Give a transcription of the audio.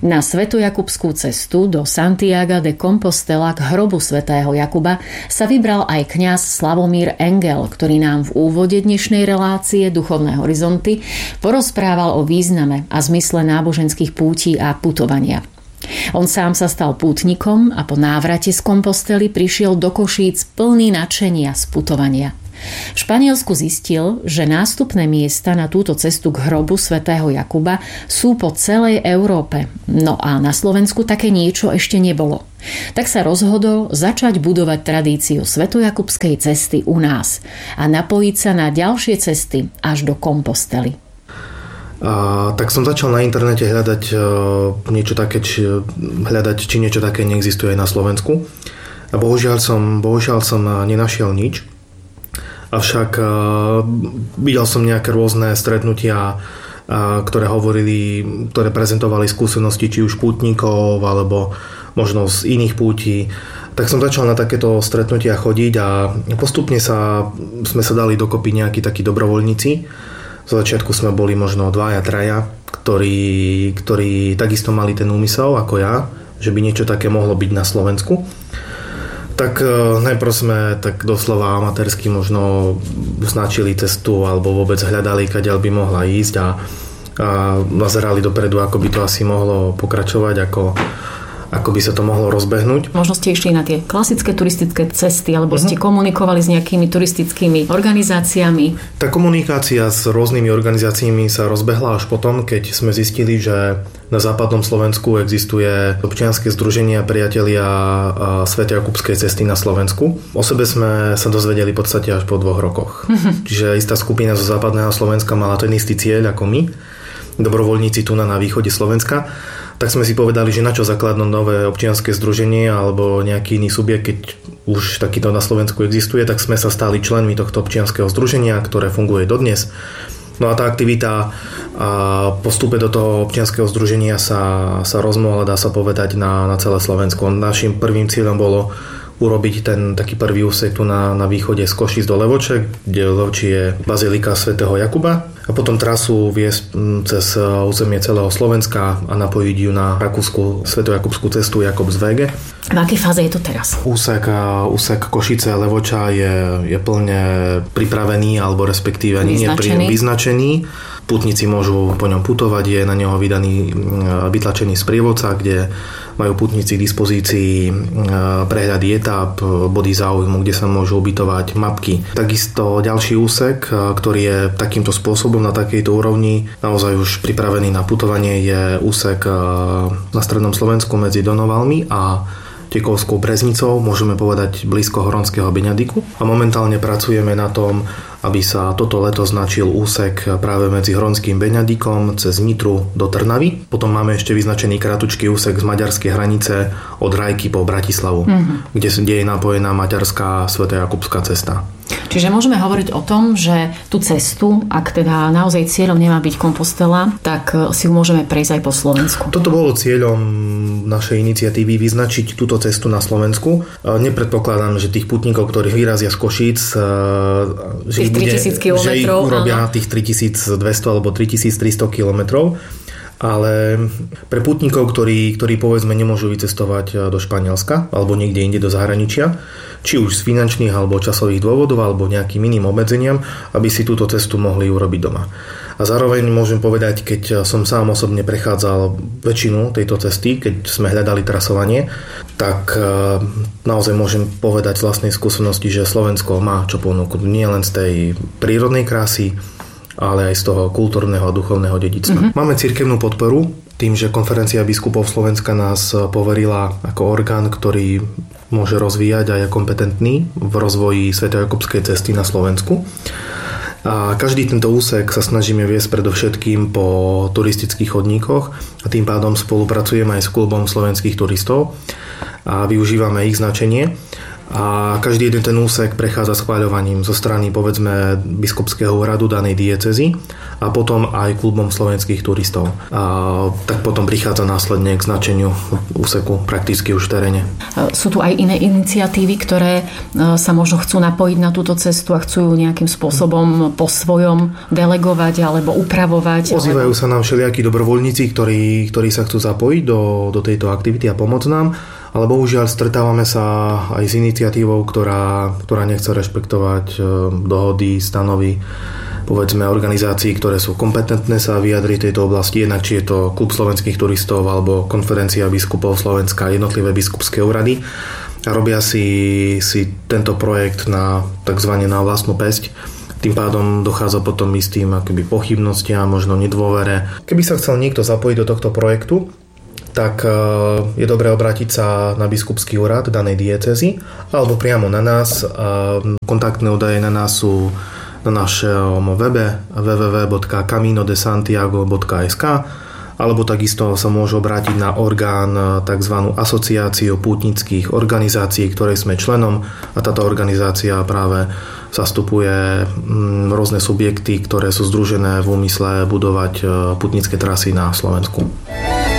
Na Svetojakubskú cestu do Santiaga de Compostela k hrobu svätého Jakuba sa vybral aj kňaz Slavomír Engel, ktorý nám v úvode dnešnej relácie Duchovné horizonty porozprával o význame a zmysle náboženských pútí a putovania. On sám sa stal pútnikom a po návrate z Kompostely prišiel do Košíc plný nadšenia z putovania. V Španielsku zistil, že nástupné miesta na túto cestu k hrobu svätého Jakuba sú po celej Európe. No a na Slovensku také niečo ešte nebolo. Tak sa rozhodol začať budovať tradíciu svetojakubskej cesty u nás a napojiť sa na ďalšie cesty až do Kompostely. Tak som začal na internete hľadať niečo také, či niečo také neexistuje aj na Slovensku. A bohužiaľ som nenašiel nič. Avšak videl som nejaké rôzne stretnutia, ktoré prezentovali skúsenosti či už pútnikov alebo možno z iných pútí. Tak som začal na takéto stretnutia chodiť a postupne sme sa dali dokopy nejakí takí dobrovoľníci. V začiatku sme boli možno 2-3, ktorí takisto mali ten úmysel ako ja, že by niečo také mohlo byť na Slovensku. Tak najprv sme tak doslova amatérsky možno značili cestu alebo vôbec hľadali, kadiaľ by mohla ísť a nazerali dopredu, ako by to asi mohlo pokračovať, ako by sa to mohlo rozbehnúť. Možno ste išli na tie klasické turistické cesty alebo ste komunikovali s nejakými turistickými organizáciami? Tá komunikácia s rôznymi organizáciami sa rozbehla až potom, keď sme zistili, že na západnom Slovensku existuje občianske združenia priatelia Svetojakubskej cesty na Slovensku. O sebe sme sa dozvedeli v podstate až po 2 rokoch. Čiže istá skupina zo západného Slovenska mala ten istý cieľ ako my, dobrovoľníci tu na východe Slovenska. Tak sme si povedali, že na čo zakladnúť nové občianske združenie alebo nejaký iný subjekt, keď už takýto na Slovensku existuje, tak sme sa stali členmi tohto občianskeho združenia, ktoré funguje dodnes. No a tá aktivita po vstupe do toho občianskeho združenia sa rozmohla, dá sa povedať, na celé Slovensko. Naším prvým cieľom bolo urobiť ten taký prvý úsek tu na východe z Košíc do Levoče, kde Levoči je bazilika svätého Jakuba, a potom trasu viesť cez územie celého Slovenska a napojiť ju na rakúsku svetojakubskú cestu Jakobswege. V akej fáze je to teraz? Úsek Košice Levoča je plne pripravený, alebo respektíve vyznačený. Putníci môžu po ňom putovať, je na neho vytlačený sprievodca, kde majú putníci k dispozícii prehľady etáp, body záujmu, kde sa môžu ubytovať, mapky. Takisto ďalší úsek, ktorý je takýmto spôsobom na takejto úrovni naozaj už pripravený na putovanie, je úsek na strednom Slovensku medzi Donovalmi a Tekovskou Breznicou, môžeme povedať blízko Horonského Beňadiku. A momentálne pracujeme na tom, aby sa toto leto značil úsek práve medzi Horonským Beňadikom cez Nitru do Trnavy. Potom máme ešte vyznačený kratučký úsek z maďarskej hranice od Rajky po Bratislavu, kde je napojená maďarská svetojakubská cesta. Čiže môžeme hovoriť o tom, že tú cestu, ak teda naozaj cieľom nemá byť Kompostela, tak si ju môžeme prejsť aj po Slovensku. Toto bolo cieľom našej iniciatívy, vyznačiť túto cestu na Slovensku. Nepredpokladám, že tých putníkov, ktorí vyrazia z Košíc, že ich urobia tých 3200 alebo 3300 kilometrov. Ale pre pútnikov, ktorí povedzme nemôžu vycestovať do Španielska alebo niekde inde do zahraničia, či už z finančných alebo časových dôvodov alebo nejakým iným obmedzeniam, aby si túto cestu mohli urobiť doma. A zároveň môžem povedať, keď som sám osobne prechádzal väčšinu tejto cesty, keď sme hľadali trasovanie, tak naozaj môžem povedať z vlastnej skúsenosti, že Slovensko má čo ponúknuť nie len z tej prírodnej krásy, ale aj z toho kultúrneho a duchovného dedičstva. Máme cirkevnú podporu tým, že Konferencia biskupov Slovenska nás poverila ako orgán, ktorý môže rozvíjať a je kompetentný v rozvoji svetojakubskej cesty na Slovensku. A každý tento úsek sa snažíme viesť predovšetkým po turistických chodníkoch a tým pádom spolupracujeme aj s klubom slovenských turistov a využívame ich značenie. A každý jeden ten úsek prechádza schvaľovaním zo strany, povedzme, biskupského úradu danej diecézy a potom aj klubom slovenských turistov. A tak potom prichádza následne k značeniu úseku prakticky už v teréne. Sú tu aj iné iniciatívy, ktoré sa možno chcú napojiť na túto cestu a chcú ju nejakým spôsobom po svojom delegovať alebo upravovať? Ozývajú sa nám všelijakí dobrovoľníci, ktorí sa chcú zapojiť do tejto aktivity a pomôcť nám. Ale bohužiaľ stretávame sa aj s iniciatívou, ktorá nechce rešpektovať dohody, stanovy, povedzme organizácií, ktoré sú kompetentné sa vyjadriť tejto oblasti, jednak či je to Klub slovenských turistov alebo Konferencia biskupov Slovenska, jednotlivé biskupské úrady a robia si tento projekt takzvané na vlastnú päsť. Tým pádom dochádza potom istým akoby pochybnostiam, možno nedôvere. Keby sa chcel niekto zapojiť do tohto projektu, tak je dobré obrátiť sa na biskupský úrad danej diecézy alebo priamo na nás. Kontaktné údaje na nás sú na našom webe www.caminodesantiago.sk alebo takisto sa môžu obrátiť na orgán tzv. Asociáciu pútnických organizácií, ktorej sme členom a táto organizácia práve zastupuje rôzne subjekty, ktoré sú združené v úmysle budovať pútnické trasy na Slovensku.